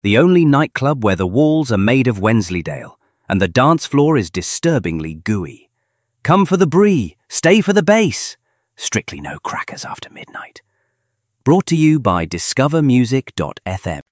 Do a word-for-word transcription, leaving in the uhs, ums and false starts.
the only nightclub where the walls are made of Wensleydale and the dance floor is disturbingly gooey. Come for the brie, stay for the bass. Strictly no crackers after midnight. Brought to you by discover music dot f m.